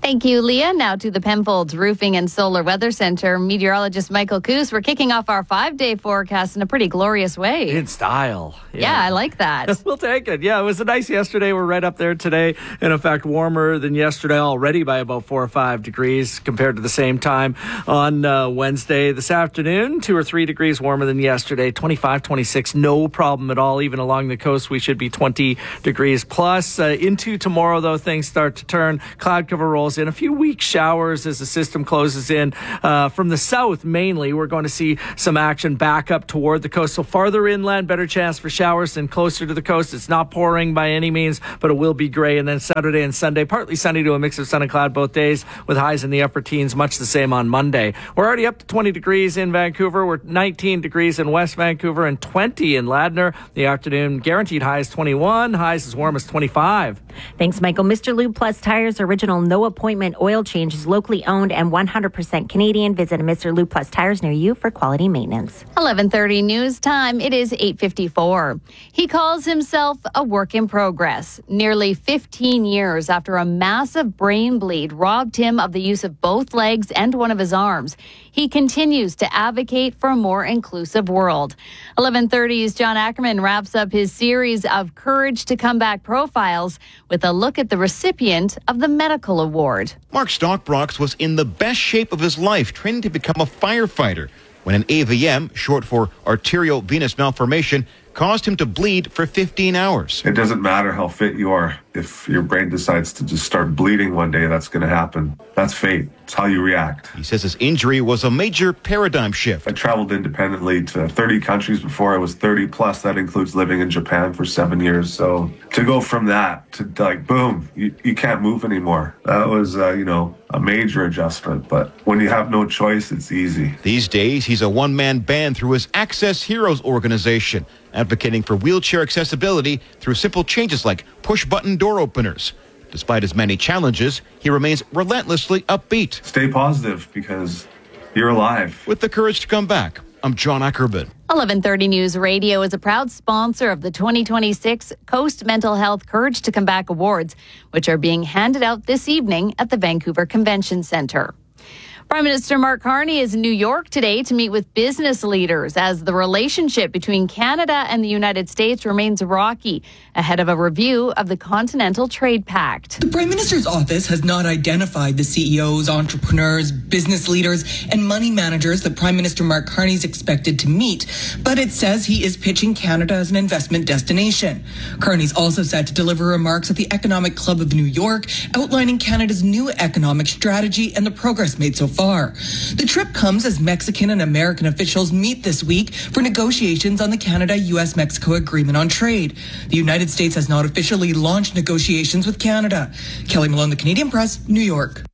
Thank you, Leah. Now to the Penfolds Roofing and Solar Weather Center. Meteorologist Michael Coos. We're kicking off our 5-day forecast in a pretty glorious way. In style. Yeah, I like that. We'll take it. Yeah, it was nice yesterday. We're right up there today. And in fact, warmer than yesterday already by about 4 or 5 degrees compared to the same time on Wednesday. This afternoon, 2 or 3 degrees warmer than yesterday. 25, 26, no problem at all. Even along the coast, we should be 20 degrees plus. Into tomorrow, though, things start to turn. Cloud cover rolls in. A few weak showers as the system closes in. From the south, mainly, we're going to see some action back up toward the coast. So farther inland, better chance for showers than closer to the coast. It's not pouring by any means, but it will be gray. And then Saturday and Sunday, partly sunny to a mix of sun and cloud both days with highs in the upper teens, much the same on Monday. We're already up to 20 degrees in Vancouver. We're 19 degrees in West Vancouver and 20 in Ladner. The afternoon guaranteed highs 21, highs as warm as 25. Thanks, Michael. Mr. Lube Plus Tires original no appointment oil change is locally owned and 100% Canadian. Visit a Mr. Lube Plus Tires near you for quality maintenance. 11:30 news time. It is 8:54. He calls himself a work in progress. Nearly 15 years after a massive brain bleed robbed him of the use of both legs and one of his arms, he continues to advocate for a more inclusive world. 11:30's John Ackerman wraps up his series of Courage to Come Back profiles with a look at the recipient of the medical award. Mark Stockbrox was in the best shape of his life, training to become a firefighter, when an AVM, short for arteriovenous malformation, caused him to bleed for 15 hours. It doesn't matter how fit you are. If your brain decides to just start bleeding one day, that's going to happen. That's fate. It's how you react. He says his injury was a major paradigm shift. I traveled independently to 30 countries before I was 30 plus. That includes living in Japan for 7 years. So to go from that to like, boom, you can't move anymore. That was, a major adjustment. But when you have no choice, it's easy. These days, he's a one-man band through his Access Heroes organization, advocating for wheelchair accessibility through simple changes like push-button door openers. Despite his many challenges, he remains relentlessly upbeat. Stay positive because you're alive. With the courage to come back, I'm John Ackerman. 11:30 News Radio is a proud sponsor of the 2026 Coast Mental Health Courage to Come Back Awards, which are being handed out this evening at the Vancouver Convention Centre. Prime Minister Mark Carney is in New York today to meet with business leaders as the relationship between Canada and the United States remains rocky ahead of a review of the Continental Trade Pact. The Prime Minister's office has not identified the CEOs, entrepreneurs, business leaders, and money managers that Prime Minister Mark Carney is expected to meet, but it says he is pitching Canada as an investment destination. Carney's also set to deliver remarks at the Economic Club of New York, outlining Canada's new economic strategy and the progress made so far. The trip comes as Mexican and American officials meet this week for negotiations on the Canada-U.S.-Mexico Agreement on Trade. The United States has not officially launched negotiations with Canada. Kelly Malone, The Canadian Press, New York.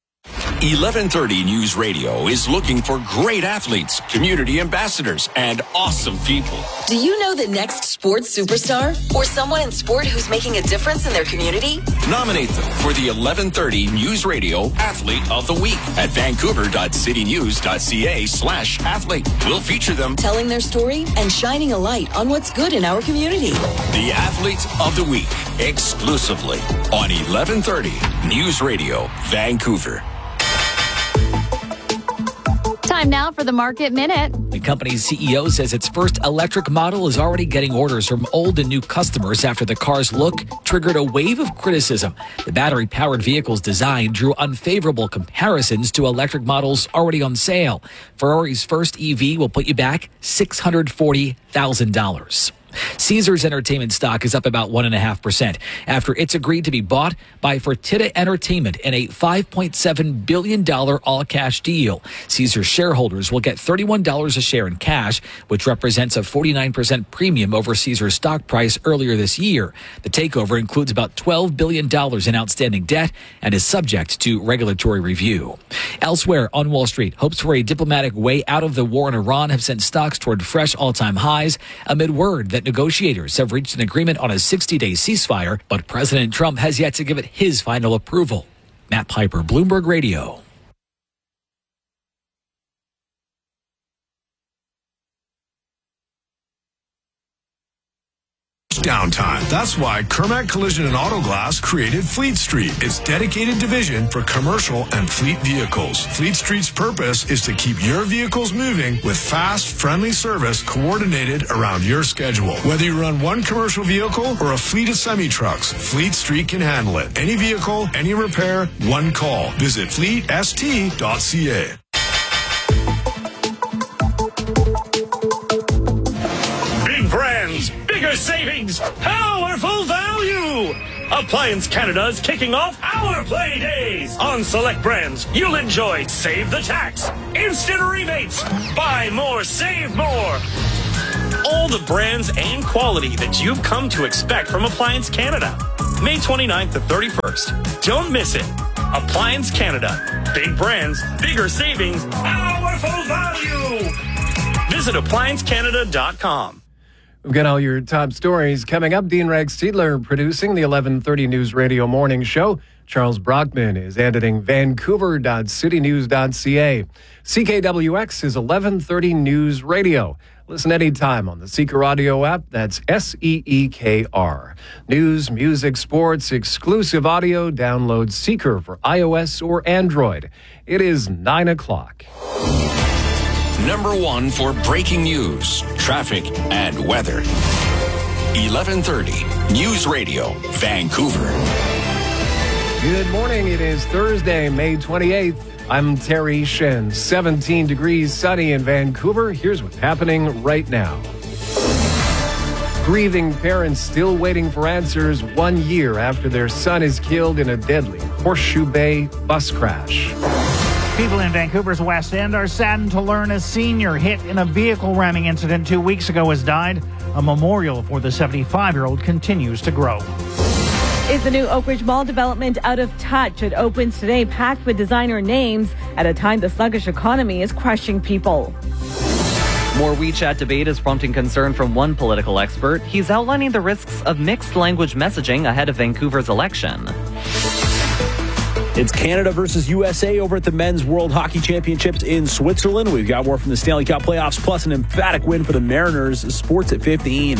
1130 News Radio is looking for great athletes, community ambassadors, and awesome people. Do you know the next sports superstar? Or someone in sport who's making a difference in their community? Nominate them for the 1130 News Radio Athlete of the Week at vancouver.citynews.ca/athlete. We'll feature them telling their story and shining a light on what's good in our community. The Athlete of the Week, exclusively on 1130 News Radio, Vancouver. Time now for the Market Minute. The company's CEO says its first electric model is already getting orders from old and new customers after the car's look triggered a wave of criticism. The battery-powered vehicle's design drew unfavorable comparisons to electric models already on sale. Ferrari's first EV will put you back $640,000. Caesars Entertainment stock is up about 1.5% after it's agreed to be bought by Fertitta Entertainment in a $5.7 billion all-cash deal. Caesars shareholders will get $31 a share in cash, which represents a 49% premium over Caesars stock price earlier this year. The takeover includes about $12 billion in outstanding debt and is subject to regulatory review. Elsewhere on Wall Street, hopes for a diplomatic way out of the war in Iran have sent stocks toward fresh all-time highs amid word that negotiators have reached an agreement on a 60-day ceasefire, but President Trump has yet to give it his final approval. Matt Piper, Bloomberg Radio. downtime. That's why Kermac Collision and Auto Glass created Fleet Street, its dedicated division for commercial and fleet vehicles. Fleet Street's purpose is to keep your vehicles moving with fast, friendly service coordinated around your schedule. Whether you run one commercial vehicle or a fleet of semi-trucks, Fleet Street can handle it. Any vehicle, any repair, one call. Visit fleetst.ca. Big brands, bigger savings, powerful value. Appliance Canada is kicking off our play days. On select brands, you'll enjoy Save the Tax, instant rebates, buy more, save more. All the brands and quality that you've come to expect from Appliance Canada. May 29th to 31st. Don't miss it. Appliance Canada. Big brands, bigger savings, powerful value. Visit appliancecanada.com. We've got all your top stories coming up. Dean Rex Seidler producing the 11:30 News Radio Morning Show. Charles Brockman is editing Vancouver.citynews.ca. CKWX is 11:30 News Radio. Listen anytime on the Seeker Audio app. That's SEEKR. News, music, sports, exclusive audio. Download Seeker for iOS or Android. It is 9 o'clock. Number one for breaking news, traffic, and weather. 11:30 News Radio, Vancouver. Good morning. It is Thursday, May 28th. I'm Terry Shen. 17 degrees, sunny in Vancouver. Here's what's happening right now. Grieving parents still waiting for answers 1 year after their son is killed in a deadly Horseshoe Bay bus crash. People in Vancouver's West End are saddened to learn a senior hit in a vehicle ramming incident 2 weeks ago has died. A memorial for the 75-year-old continues to grow. Is the new Oakridge Mall development out of touch? It opens today packed with designer names at a time the sluggish economy is crushing people. More WeChat debate is prompting concern from one political expert. He's outlining the risks of mixed language messaging ahead of Vancouver's election. It's Canada versus USA over at the Men's World Hockey Championships in Switzerland. We've got more from the Stanley Cup playoffs, plus an emphatic win for the Mariners. Sports at 15.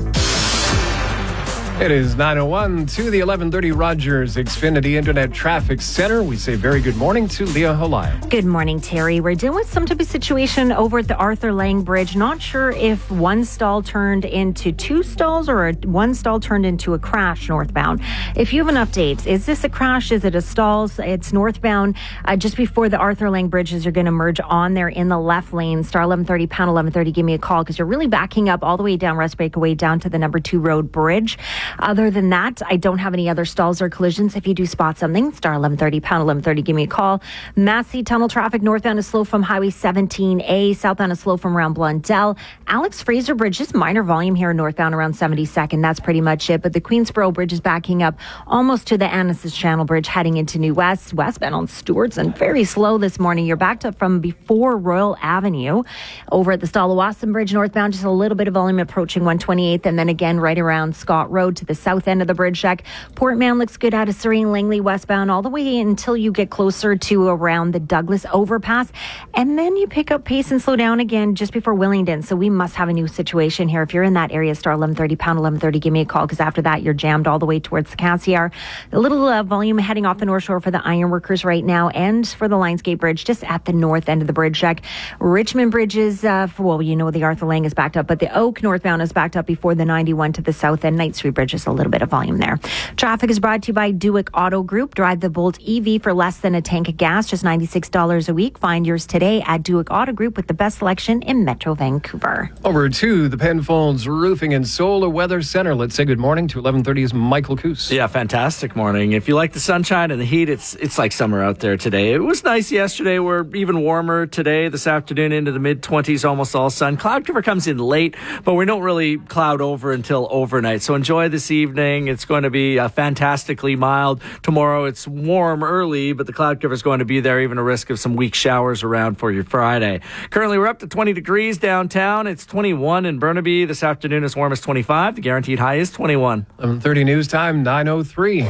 It is 9:01 to the 11:30 Rogers Xfinity Internet Traffic Center. We say very good morning to Leah Halaya. Good morning, Terry. We're dealing with some type of situation over at the Arthur Lang Bridge. Not sure if one stall turned into two stalls or one stall turned into a crash northbound. If you have an update, is this a crash? Is it a stall? It's northbound just before the Arthur Lang Bridges are going to merge on there in the left lane. Star 1130, pound 1130, give me a call because you're really backing up all the way down West Breakaway down to the number 2 Road Bridge. Other than that, I don't have any other stalls or collisions. If you do spot something, star 1130, pound 1130, give me a call. Massey Tunnel traffic northbound is slow from Highway 17A. Southbound is slow from around Blundell. Alex Fraser Bridge, just minor volume here northbound around 72nd. That's pretty much it. But the Queensboro Bridge is backing up almost to the Annacis Channel Bridge heading into New West. Westbound on Stewartson, very slow this morning. You're backed up from before Royal Avenue. Over at the Stallawasam Bridge northbound, just a little bit of volume approaching 128th. And then again right around Scott Road to the south end of the bridge deck. Port Mann looks good out of Serene Langley westbound all the way until you get closer to around the Douglas overpass. And then you pick up pace and slow down again just before Willingdon. So we must have a new situation here. If you're in that area, star 1130, pound 1130, give me a call because after that you're jammed all the way towards the Cassiar. A little volume heading off the North Shore for the Ironworkers right now and for the Lionsgate Bridge just at the north end of the bridge deck. Richmond Bridge is, well, you know the Arthur Lang is backed up, but the Oak northbound is backed up before the 91 to the south end. Knight Street Bridge is a little bit of volume there. Traffic is brought to you by Duick Auto Group. Drive the Bolt EV for less than a tank of gas, just $96 a week. Find yours today at Duick Auto Group with the best selection in Metro Vancouver. Over to the Penfolds Roofing and Solar Weather Center. Let's say good morning to 1130's Michael Coos. Yeah, fantastic morning. If you like the sunshine and the heat, it's like summer out there today. It was nice yesterday. We're even warmer today, this afternoon into the mid-20s, almost all sun. Cloud cover comes in late, but we don't really cloud over until overnight. So enjoy this evening. It's going to be fantastically mild. Tomorrow it's warm early, but the cloud cover is going to be there, even a risk of some weak showers around for your Friday. Currently we're up to 20 degrees downtown. It's 21 in Burnaby. This afternoon as warm as 25. The guaranteed high is 21. 11:30 news time, 9:03.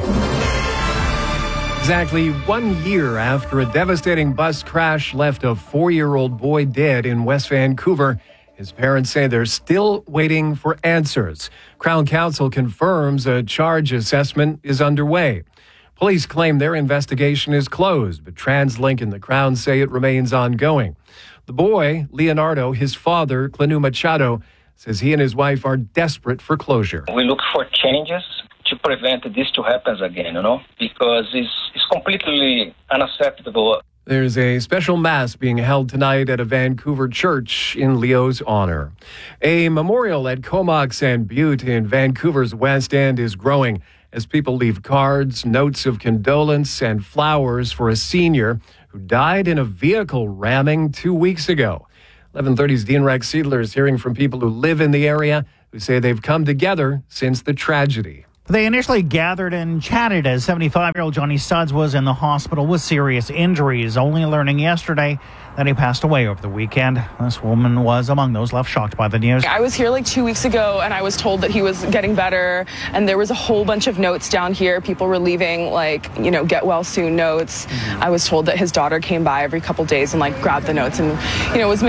Exactly 1 year after a devastating bus crash left a 4-year-old boy dead in West Vancouver, His parents say they're still waiting for answers. Crown Counsel confirms a charge assessment is underway. Police claim their investigation is closed, but TransLink and the Crown say it remains ongoing. The boy, Leonardo, his father, Clanu Machado, says he and his wife are desperate for closure. We look for changes to prevent this to happen again, because it's completely unacceptable. There's a special mass being held tonight at a Vancouver church in Leo's honor. A memorial at Comox and Butte in Vancouver's West End is growing as people leave cards, notes of condolence, and flowers for a senior who died in a vehicle ramming 2 weeks ago. 11:30's Dean Rex Siedler is hearing from people who live in the area who say they've come together since the tragedy. They initially gathered and chatted as 75-year-old Johnny Studs was in the hospital with serious injuries, only learning yesterday that he passed away over the weekend. This woman was among those left shocked by the news. I was here like 2 weeks ago, and I was told that he was getting better, and there was a whole bunch of notes down here. People were leaving, get well soon notes. I was told that his daughter came by every couple days and grabbed the notes and, was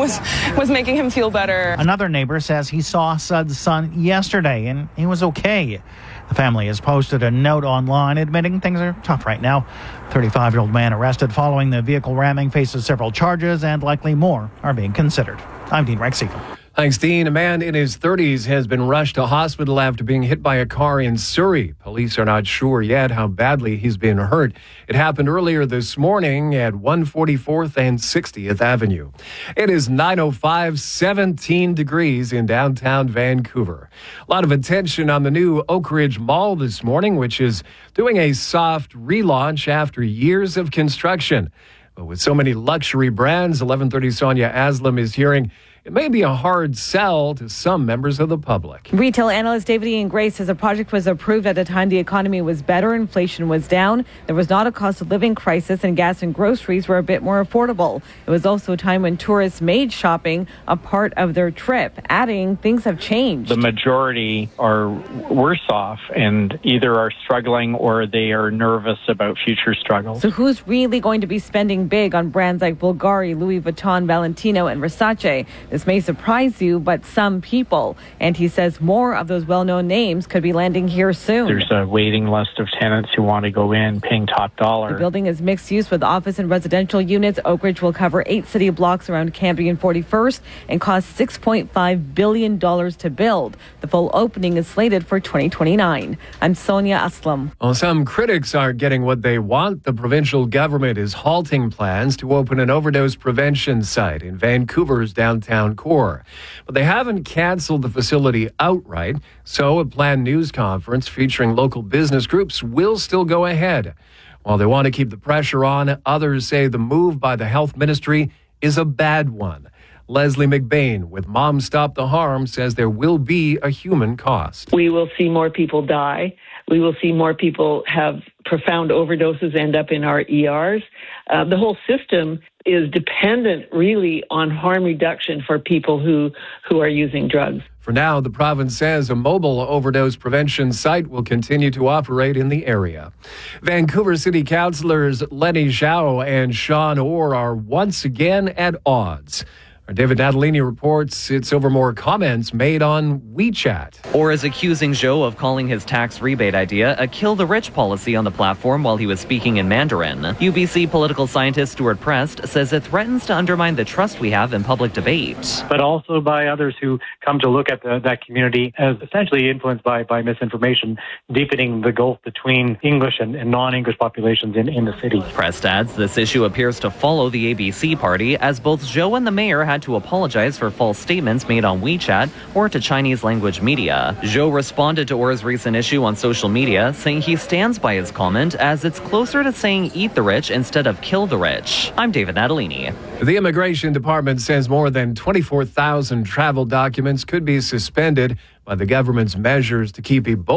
making him feel better. Another neighbor says he saw Sud's son yesterday, and he was okay. The family has posted a note online admitting things are tough right now. 35-year-old man arrested following the vehicle ramming faces several charges, and likely more are being considered. I'm Dean Rex Siegel. Thanks, Dean. A man in his 30s has been rushed to hospital after being hit by a car in Surrey. Police are not sure yet how badly he's been hurt. It happened earlier this morning at 144th and 60th Avenue. It is 9:05, 17 degrees in downtown Vancouver. A lot of attention on the new Oak Ridge Mall this morning, which is doing a soft relaunch after years of construction. But with so many luxury brands, 11:30 Sonia Aslam is hearing it may be a hard sell to some members of the public. Retail analyst David Ian Gray says the project was approved at a time the economy was better, inflation was down, there was not a cost of living crisis, and gas and groceries were a bit more affordable. It was also a time when tourists made shopping a part of their trip, adding things have changed. The majority are worse off and either are struggling or they are nervous about future struggles. So who's really going to be spending big on brands like Bulgari, Louis Vuitton, Valentino, and Versace? This may surprise you, but some people. And he says more of those well-known names could be landing here soon. There's a waiting list of tenants who want to go in, paying top dollar. The building is mixed use with office and residential units. Oak Ridge will cover 8 city blocks around Cambie and 41st and cost $6.5 billion to build. The full opening is slated for 2029. I'm Sonia Aslam. Well, some critics are getting what they want. The provincial government is halting plans to open an overdose prevention site in Vancouver's downtown core. But they haven't canceled the facility outright, so a planned news conference featuring local business groups will still go ahead. While they want to keep the pressure on, others say the move by the health ministry is a bad one. Leslie McBain with Mom Stop the Harm says there will be a human cost. We will see more people die. We will see more people have profound overdoses end up in our ERs. The whole system is dependent really on harm reduction for people who are using drugs. For now, the province says a mobile overdose prevention site will continue to operate in the area. Vancouver City Councillors Lenny Zhao and Sean Orr are once again at odds. Our David Natalini reports it's over more comments made on WeChat. Orr is accusing Zhou of calling his tax rebate idea a kill-the-rich policy on the platform while he was speaking in Mandarin. UBC political scientist Stuart Prest says it threatens to undermine the trust we have in public debate. But also by others who come to look at that community as essentially influenced by misinformation, deepening the gulf between English and non-English populations in the city. Prest adds this issue appears to follow the ABC party, as both Zhou and the mayor had to apologize for false statements made on WeChat or to Chinese language media. Zhou responded to Orr's recent issue on social media, saying he stands by his comment as it's closer to saying eat the rich instead of kill the rich. I'm David Natalini. The Immigration Department says more than 24,000 travel documents could be suspended by the government's measures to keep Ebola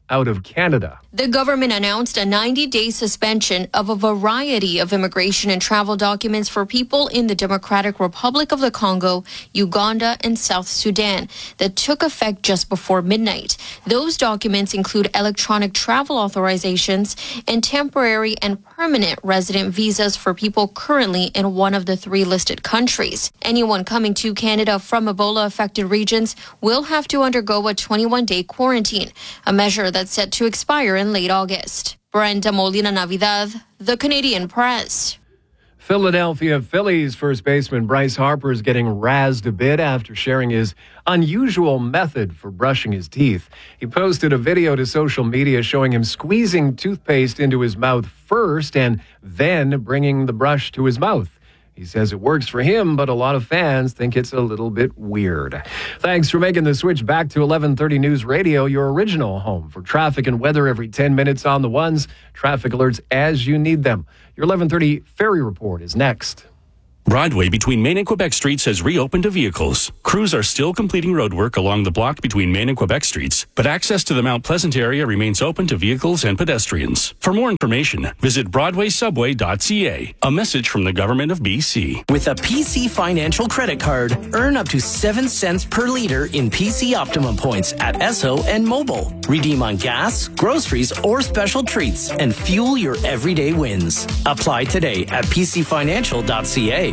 out of Canada. The government announced a 90-day suspension of a variety of immigration and travel documents for people in the Democratic Republic of the Congo, Uganda, and South Sudan that took effect just before midnight. Those documents include electronic travel authorizations and temporary and permanent resident visas for people currently in one of the 3 listed countries. Anyone coming to Canada from Ebola-affected regions will have to undergo a 21-day quarantine, a measure that's set to expire in late August. Brenda Molina Navidad, The Canadian Press. Philadelphia Phillies first baseman Bryce Harper is getting razzed a bit after sharing his unusual method for brushing his teeth. He posted a video to social media showing him squeezing toothpaste into his mouth first and then bringing the brush to his mouth. He says it works for him, but a lot of fans think it's a little bit weird. Thanks for making the switch back to 1130 News Radio, your original home for traffic and weather every 10 minutes on the ones. Traffic alerts as you need them. Your 1130 Ferry Report is next. Broadway between Main and Quebec Streets has reopened to vehicles. Crews are still completing roadwork along the block between Main and Quebec Streets, but access to the Mount Pleasant area remains open to vehicles and pedestrians. For more information, visit BroadwaySubway.ca. A message from the Government of BC. With a PC Financial credit card, earn up to 7 cents per liter in PC Optimum points at Esso and Mobile. Redeem on gas, groceries, or special treats, and fuel your everyday wins. Apply today at PCFinancial.ca.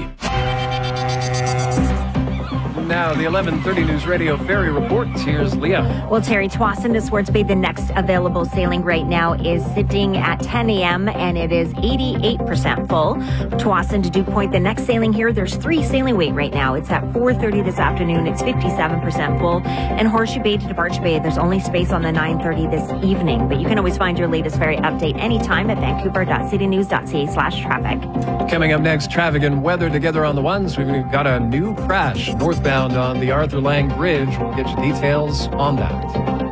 Now, the 1130 News Radio Ferry Report. Here's Leah. Well, Terry, Tsawwassen to Swartz Bay, the next available sailing right now is sitting at 10 a.m. and it is 88% full. Tsawwassen to Duke Point, the next sailing here, there's 3 sailing weight right now. It's at 4:30 this afternoon. It's 57% full. And Horseshoe Bay to Debarch Bay, there's only space on the 9:30 this evening. But you can always find your latest ferry update anytime at vancouver.citynews.ca/traffic. Coming up next, traffic and weather together on the ones. We've got a new crash northbound on the Arthur Lang Bridge. We'll get you details on that.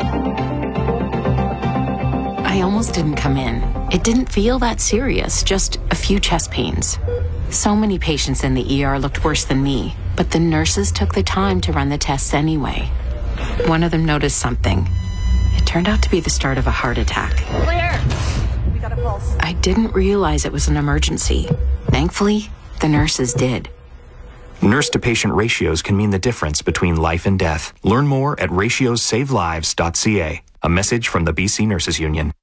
I almost didn't come in. It didn't feel that serious, just a few chest pains. So many patients in the ER looked worse than me, but the nurses took the time to run the tests anyway. One of them noticed something. It turned out to be the start of a heart attack. Clear! We got a pulse. I didn't realize it was an emergency. Thankfully, the nurses did. Nurse-to-patient ratios can mean the difference between life and death. Learn more at ratiosavelives.ca. A message from the BC Nurses Union.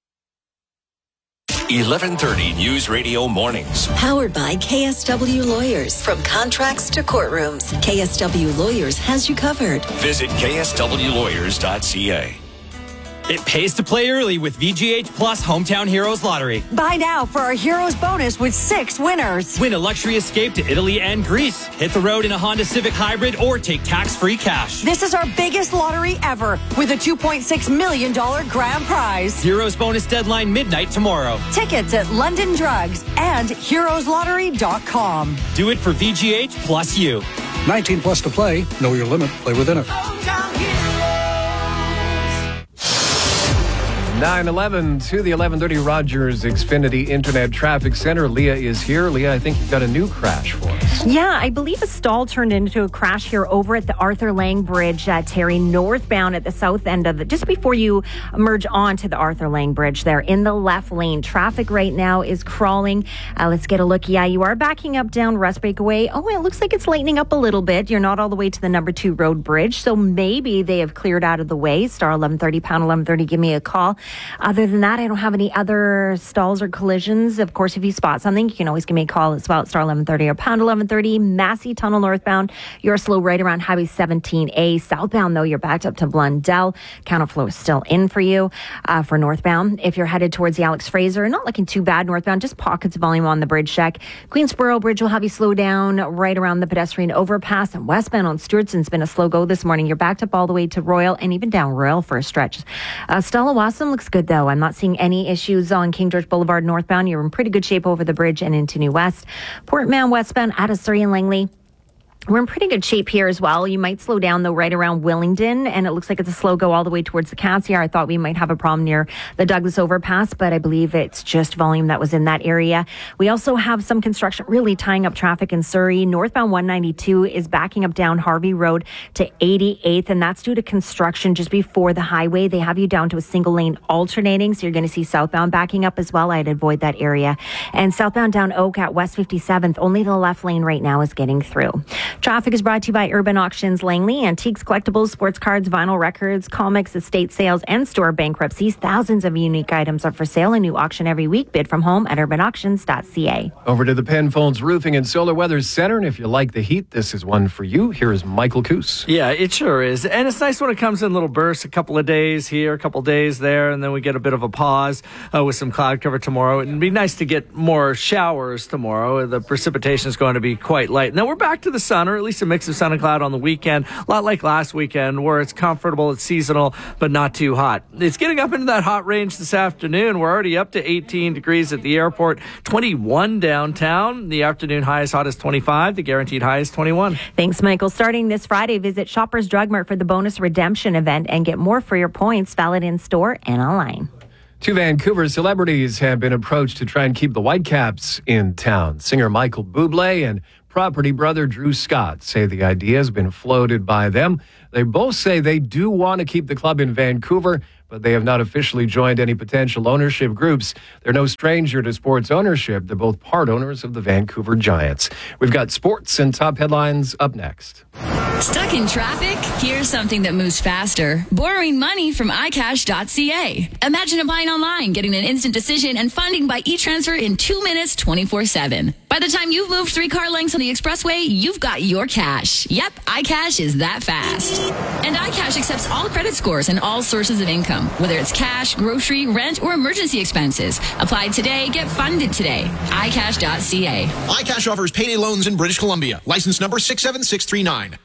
1130 News Radio Mornings. Powered by KSW Lawyers. From contracts to courtrooms, KSW Lawyers has you covered. Visit kswlawyers.ca. It pays to play early with VGH Plus Hometown Heroes Lottery. Buy now for our Heroes bonus with 6 winners. Win a luxury escape to Italy and Greece. Hit the road in a Honda Civic Hybrid or take tax-free cash. This is our biggest lottery ever with a $2.6 million grand prize. Heroes bonus deadline midnight tomorrow. Tickets at London Drugs and heroeslottery.com. Do it for VGH plus you. 19 plus to play. Know your limit. Play within it. 9:11 to the 1130 Rogers Xfinity Internet Traffic Center. Leah is here. Leah, I think you've got a new crash for us. Yeah, I believe a stall turned into a crash here over at the Arthur Lang Bridge, Terry, northbound at the south end of it, just before you merge onto the Arthur Lang Bridge there in the left lane. Traffic right now is crawling. Let's get a look. Yeah, you are backing up down Rest Breakaway. Oh, it looks like it's lightening up a little bit. You're not all the way to the number 2 road bridge, so maybe they have cleared out of the way. Star 1130, pound 1130, give me a call. Other than that, I don't have any other stalls or collisions. Of course, if you spot something, you can always give me a call as well at star 1130 or pound 1130. Massey Tunnel northbound, you're slow right around Highway 17A. Southbound, though, you're backed up to Blundell. Counterflow is still in for you for northbound. If you're headed towards the Alex Fraser, not looking too bad northbound, just pockets of volume on the bridge check. Queensboro Bridge will have you slow down right around the pedestrian overpass. And westbound on Stewartson's been a slow go this morning. You're backed up all the way to Royal and even down Royal for a stretch. Stella Wasson looks good, though. I'm not seeing any issues on King George Boulevard northbound. You're in pretty good shape over the bridge and into New West. Port Mann westbound out of Surrey and Langley. We're in pretty good shape here as well. You might slow down, though, right around Willingdon, and it looks like it's a slow go all the way towards the Cassiar. I thought we might have a problem near the Douglas overpass, but I believe it's just volume that was in that area. We also have some construction really tying up traffic in Surrey. Northbound 192 is backing up down Harvey Road to 88th, and that's due to construction just before the highway. They have you down to a single lane alternating, so you're going to see southbound backing up as well. I'd avoid that area. And southbound down Oak at West 57th, only the left lane right now is getting through. Traffic is brought to you by Urban Auctions Langley. Antiques, collectibles, sports cards, vinyl records, comics, estate sales, and store bankruptcies. Thousands of unique items are for sale. A new auction every week. Bid from home at urbanauctions.ca. Over to the Penfolds Roofing and Solar Weather Center. And if you like the heat, this is one for you. Here is Michael Coos. Yeah, it sure is. And it's nice when it comes in little bursts, a couple of days here, a couple of days there, and then we get a bit of a pause with some cloud cover tomorrow. It'd be nice to get more showers tomorrow. The precipitation is going to be quite light. Now we're back to the sun, or at least a mix of sun and cloud on the weekend. A lot like last weekend, where it's comfortable, it's seasonal, but not too hot. It's getting up into that hot range this afternoon. We're already up to 18 degrees at the airport, 21 downtown. The afternoon high is hot as 25. The guaranteed high is 21. Thanks, Michael. Starting this Friday, visit Shoppers Drug Mart for the bonus redemption event and get more for your points, valid in store and online. Two Vancouver celebrities have been approached to try and keep the Whitecaps in town. Singer Michael Bublé and property brother Drew Scott say the idea has been floated by them. They both say they do want to keep the club in Vancouver, but they have not officially joined any potential ownership groups. They're no stranger to sports ownership. They're both part owners of the Vancouver Giants. We've got sports and top headlines up next. Stuck in traffic? Here's something that moves faster. Borrowing money from iCash.ca. Imagine applying online, getting an instant decision, and funding by e-transfer in 2 minutes, 24/7. By the time you've moved 3 car lengths on the expressway, you've got your cash. Yep, iCash is that fast. And iCash accepts all credit scores and all sources of income, whether it's cash, grocery, rent, or emergency expenses. Apply today, get funded today. iCash.ca. iCash offers payday loans in British Columbia. License number 67639.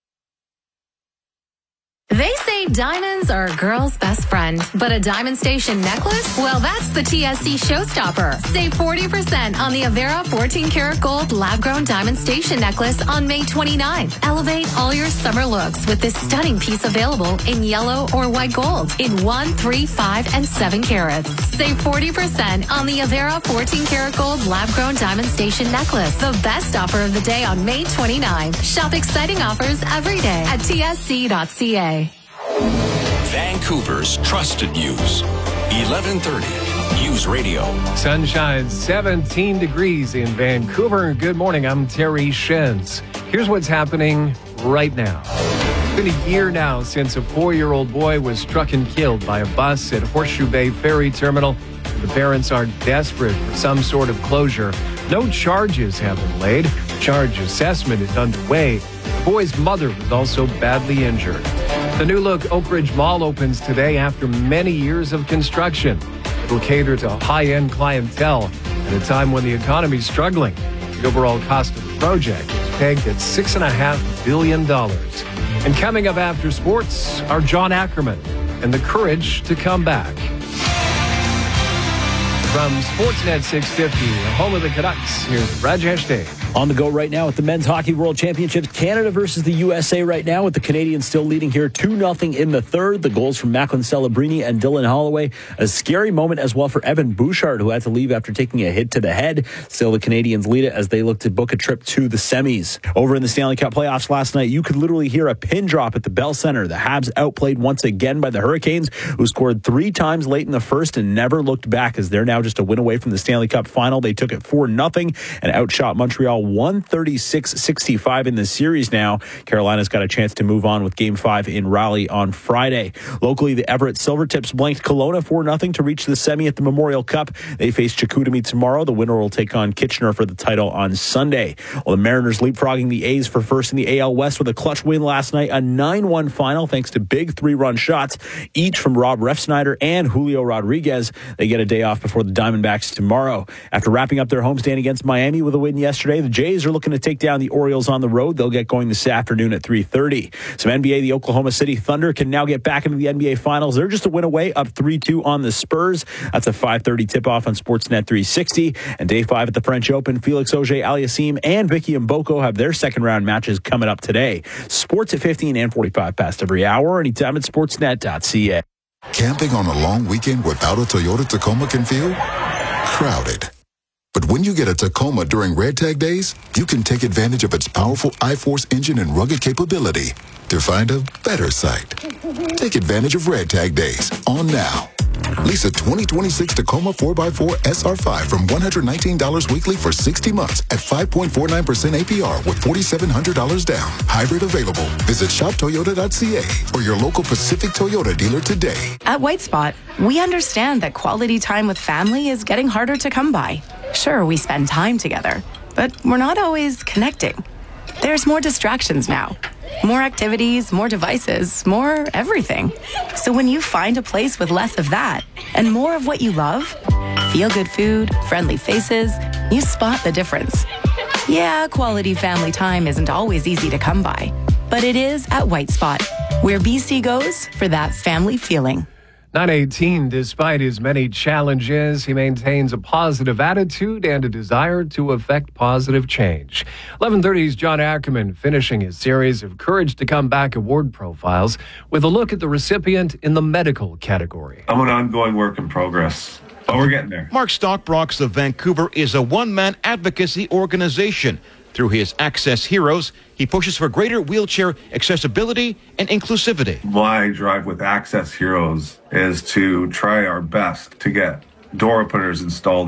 They say diamonds are a girl's best friend, but a Diamond Station necklace? Well, that's the TSC showstopper. Save 40% on the Avera 14-karat gold lab-grown Diamond Station necklace on May 29th. Elevate all your summer looks with this stunning piece available in yellow or white gold in 1, 3, 5, and 7 carats. Save 40% on the Avera 14-karat gold lab-grown Diamond Station necklace. The best offer of the day on May 29th. Shop exciting offers every day at tsc.ca. Vancouver's trusted news. 1130 News Radio. Sunshine, 17 degrees in Vancouver. Good morning. I'm Terry Shens. Here's what's happening right now. It's been a year now since a 4-year-old boy was struck and killed by a bus at Horseshoe Bay Ferry Terminal. The parents are desperate for some sort of closure. No charges have been laid. Charge assessment is underway. The boy's mother was also badly injured. The new look Oak Ridge Mall opens today after many years of construction. It will cater to high-end clientele at a time when the economy is struggling. The overall cost of the project is pegged at $6.5 billion. And coming up after sports are John Ackerman and the courage to come back. From Sportsnet 650, home of the Canucks, here's Rajesh Dave. On the go right now at the Men's Hockey World Championships, Canada versus the USA right now, with the Canadians still leading here 2-0 in the third. The goals from Macklin Celebrini and Dylan Holloway. A scary moment as well for Evan Bouchard, who had to leave after taking a hit to the head. Still, the Canadians lead it as they look to book a trip to the semis. Over in the Stanley Cup playoffs last night, you could literally hear a pin drop at the Bell Center. The Habs outplayed once again by the Hurricanes, who scored 3 times late in the first and never looked back, as they're now just a win away from the Stanley Cup final. They took it 4-0 and outshot Montreal 136-65 in the series now. Carolina's got a chance to move on with Game 5 in Raleigh on Friday. Locally, the Everett Silvertips blanked Kelowna 4-0 to reach the semi at the Memorial Cup. They face Chicoutimi tomorrow. The winner will take on Kitchener for the title on Sunday. Well, the Mariners leapfrogging the A's for first in the AL West with a clutch win last night, a 9-1 final thanks to big 3-run shots, each from Rob Refsnyder and Julio Rodriguez. They get a day off before the the Diamondbacks tomorrow. After wrapping up their homestand against Miami with a win yesterday, the Jays are looking to take down the Orioles on the road. They'll get going this afternoon at 3:30. Some NBA, the Oklahoma City Thunder can now get back into the NBA Finals. They're just a win away, up 3-2 on the Spurs. That's a 5:30 tip-off on Sportsnet 360. And day 5 at the French Open, Felix Auger-Aliassime and Vicky Mboko have their second-round matches coming up today. Sports at 15 and 45 past every hour, anytime at sportsnet.ca. Camping on a long weekend without a Toyota Tacoma can feel crowded. But when you get a Tacoma during Red Tag Days, you can take advantage of its powerful iForce engine and rugged capability to find a better site. Take advantage of Red Tag Days on now. Lease a 2026 Tacoma 4x4 SR5 from $119 weekly for 60 months at 5.49% APR with $4,700 down. Hybrid available. Visit shoptoyota.ca or your local Pacific Toyota dealer today. At White Spot, we understand that quality time with family is getting harder to come by. Sure, we spend time together, but we're not always connecting. There's more distractions now. More activities, more devices, more everything. So when you find a place with less of that and more of what you love, feel-good food, friendly faces, you spot the difference. Yeah, quality family time isn't always easy to come by, but it is at White Spot, where BC goes for that family feeling. 918, despite his many challenges, he maintains a positive attitude and a desire to effect positive change. 1130's John Ackerman finishing his series of Courage to Come Back award profiles with a look at the recipient in the medical category. I'm an ongoing work in progress, but we're getting there. Mark Stockbrox of Vancouver is a one-man advocacy organization. Through his Access Heroes, he pushes for greater wheelchair accessibility and inclusivity. My drive with Access Heroes is to try our best to get door openers installed